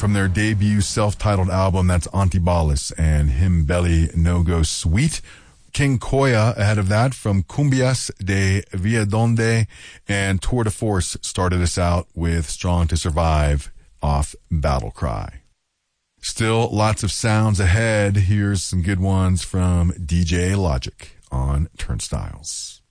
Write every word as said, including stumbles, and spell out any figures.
from their debut self-titled album. That's Antibalas and Him Belly No Go Sweet. King Koya ahead of that from Cumbias de Villadonde, and Tour de Force started us out with Strong to Survive off Battle Cry. Still lots of sounds ahead. Here's some good ones from D J Logic on Turnstiles.